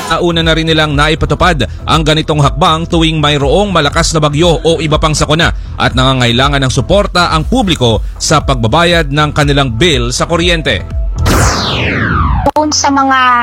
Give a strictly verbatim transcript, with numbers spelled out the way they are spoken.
Nauna na rin nilang naipatupad ang ganitong hakbang tuwing mayroong malakas na bagyo o iba pang sakuna at nangangailangan ng suporta ang publiko sa pagbabayad ng kanilang bill sa kuryente. Doon sa mga